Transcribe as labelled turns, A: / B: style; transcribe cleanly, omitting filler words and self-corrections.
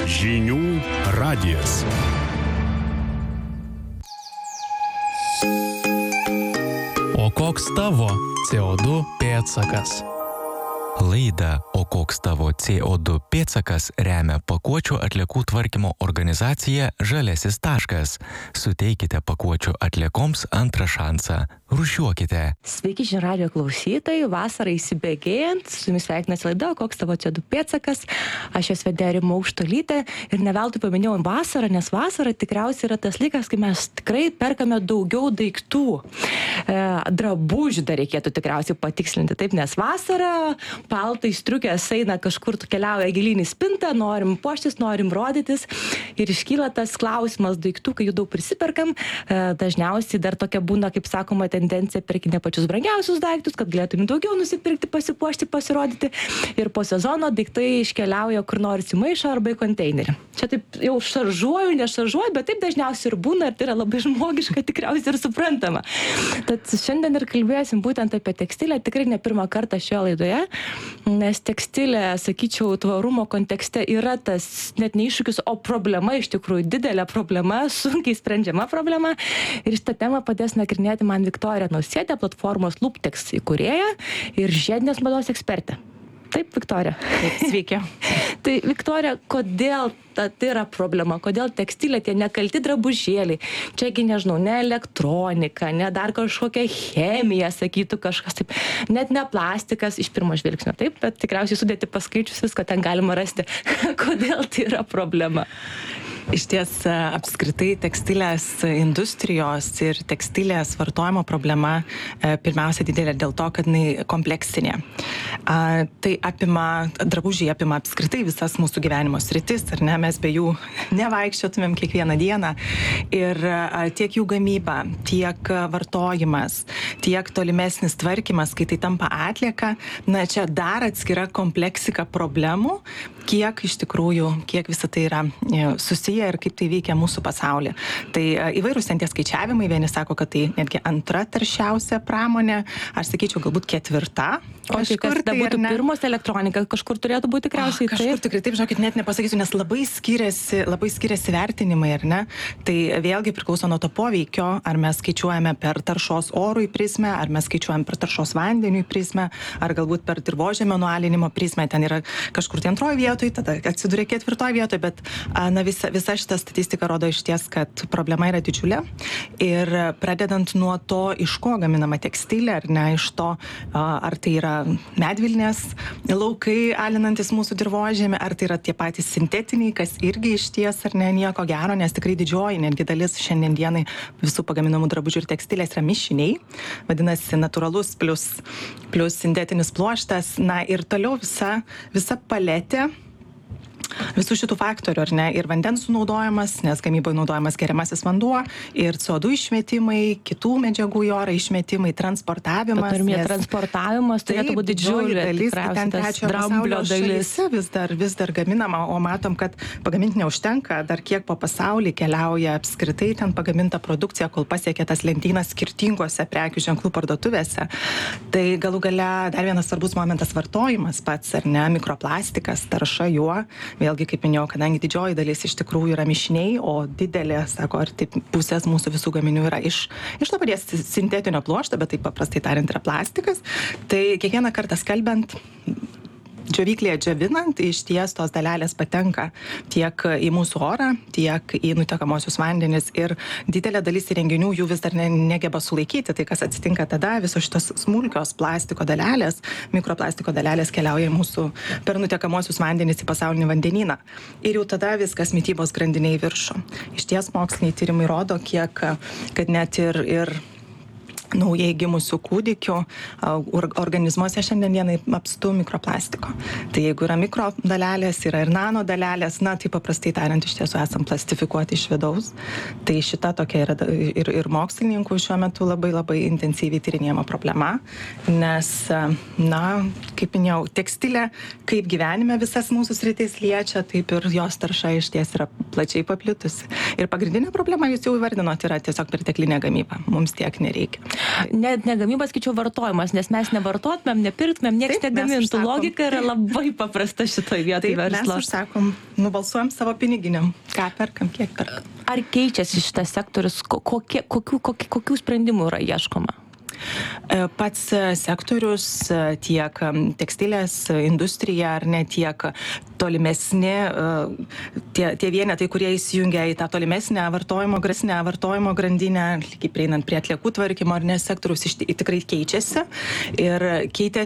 A: Žinių radijas.
B: O koks tavo CO2 pėdsakas?
C: Laidą O koks tavo CO2 pėdsakas remia pakuočių atliekų tvarkymo organizacija Žaliasis taškas. Suteikite pakuočių atliekoms antrą šansą. Rūšiuokite.
D: Sveiki žinių radijo klausytojai, vasarą įsibėgėjant, su jumis sveikinasi laida O koks tavo CO2 pėdsakas. Aš jos vedėja Rima Aukštuolytė ir ne veltui paminėjau vasarą, nes vasara tikriausiai yra tas laikas, kai mes tikrai perkame daugiau daiktų. Drabužių dar reikėtų tikriausiai patikslinti, taip, nes vasara paltai striukės eina kažkur, keliauja gilyn į spintą, norim puoštis, norim rodytis ir iškyla tas klausimas daiktų, kai jų daug prisiperkam. Dažniausiai dar tokia būna, kaip sakoma, tendencija perki ne pačius brangiausius daiktus, kad galėtum daugiau nusipirkti, pasipuošti, pasirodyti ir po sezono daiktai iškeliauja kur nors į maišą arba į konteinerį. Čia taip jau šaržuoju, nešaržuoju, bet taip dažniausiai ir būna ir tai yra labai žmogiška tikriausiai ir suprantama. Tad šiandien ir kalbėsim būtent apie tekstilę, tikrai ne pirmą kartą šioje laidoje, nes tekstilė, sakyčiau, tvarumo kontekste yra tas net ne iššūkis, o problema, iš tikrųjų didelė problema, sunkiai sprendžiama problema. Ir šitą temą padės nagrinėti man Viktorija Nausėdė, platformos Looptex įkūrėja ir žiedinės mados ekspertė. Taip, Viktorija.
E: Taip, sveiki.
D: Tai, Viktorija, kodėl tai yra problema? Kodėl tekstilė, tie nekalti drabužėliai? Čiagi, nežinau, ne elektronika, ne dar kažkokia chemija, sakytų kažkas taip, net ne plastikas iš pirmo žvilgsnio, taip, bet tikriausiai sudėti paskaičius viską ten galima rasti. Kodėl tai yra problema?
E: Iš ties apskritai tekstilės industrijos ir tekstilės vartojimo problema pirmiausia didelė dėl to, kad jinai kompleksinė. Tai drabužiai apima apskritai visas mūsų gyvenimo sritis, ar ne, mes be jų nevaikščiotumėm kiekvieną dieną. Ir tiek jų gamyba, tiek vartojimas, tiek tolimesnis tvarkymas, kai tai tampa atlieka, na čia dar atskira kompleksika problemų, kiek iš tikrųjų, kiek visa tai yra susiję ir kaip tai veikia mūsų pasaulyje. Tai įvairūs ten tie skaičiavimai, vieni sako, kad tai netgi antra taršiausia pramonė, aš sakyčiau galbūt ketvirta.
D: O tai kas būtų pirmos elektronika, kažkur turėtų būti tikriausiai taip?
E: Kažkur tikrai taip, žinokit, net nepasakysiu, nes labai skiriasi vertinimai, ar ne? Tai vėlgi priklauso nuo to poveikio, ar mes skaičiuojame per taršos orui prizmę, ar mes skaičiuojame per taršos vandeniui prizmę, ar galbūt per dirvožemio nualinimo prizmę, ten yra kažkur tai antroje vietoje, tada atsiduria ketvirtoje vietoje, bet na, visa šita statistika rodo iš ties, kad problema yra didžiulė ir pradedant nuo to, iš ko gaminama tekstilė, ar ne, iš to, ar tai yra medvilnės laukai alinantis mūsų dirvožemį, ar tai yra tie patys sintetiniai, kas irgi iš ties, ar ne, nieko gero, nes tikrai didžioji netgi dalis šiandien dienai visų pagaminamų drabužių ir tekstilės yra mišiniai, vadinasi natūralus plus sintetinis pluoštas, na ir toliau visa paletė visų šitų faktorių, ar ne, ir vandens sunaudojimas, nes gamyboje naudojamas geriamasis vanduo, ir CO2 išmetimai, kitų medžiagų į orą išmetimai, transportavimas.
D: Transportavimas turėtų būti didžiulė dalis,
E: ten trečiojo pasaulio šalyse vis dar gaminama, o matom, kad pagaminti neužtenka, dar kiek po pasaulį keliauja apskritai ten pagaminta produkcija, kol pasiekia tas lentynas skirtingose prekių ženklų parduotuvėse. Tai galų gale dar vienas svarbus momentas vartojimas pats, ar ne, mikroplastikas, tarša juo. Vėlgi, kaip minėjau, kadangi didžioji dalis iš tikrųjų yra mišiniai, o didelė, sako, ar taip pusės mūsų visų gaminių yra iš to paties sintetinio pluošto, bet taip paprastai tariant yra plastikas, tai kiekvieną kartą skalbiant, džiovyklėje džiovinant, iš ties tos dalelės patenka tiek į mūsų orą, tiek į nutekamosius vandenis ir didelė dalis įrenginių jų vis dar negeba sulaikyti. Tai kas atsitinka tada, visos šitos smulkios plastiko dalelės, mikroplastiko dalelės keliauja mūsų per nutekamosius vandenis į pasaulinį vandenyną. Ir jau tada viskas mitybos grandinė į viršų. Iš ties moksliniai tyrimai rodo, kad net ir naujai gimusių kūdikių organizmuose šiandien dienai apstu mikroplastiko. Tai jeigu yra mikrodalelės, yra ir nanodalelės, na, tai paprastai tariant iš tiesų esam plastifikuoti iš vidaus. Tai šita tokia yra ir mokslininkų šiuo metu labai intensyviai tyrinėjama problema, nes, na, kaip minėjau, tekstilė, kaip gyvenime visas mūsų sritis liečia, taip ir jos tarša iš ties yra plačiai paplitusi. Ir pagrindinė problema, jūs jau įvardinot, yra tiesiog perteklinė gamyba. Mums tiek nereikia.
D: Net negamybas, skaičiau, vartojimas, nes mes nevartotumėm, nepirktumėm, niekas negamintų. Logika yra labai paprasta šitoj vietoj verslo.
E: Mes užsakom, nubalsuojam savo piniginiam, ką perkam, kiek perkam.
D: Ar keičiasi šitas sektorius, kokių sprendimų yra ieškoma?
E: Pats sektorius, tiek tekstilės industrija, ar ne, tiek tolimesni, tie vienetai, kurie įsijungia į tą tolimesnę vartojimo grandinę, lygiai prieinant prie atliekų tvarkymo, ar ne, sektorius tikrai keičiasi ir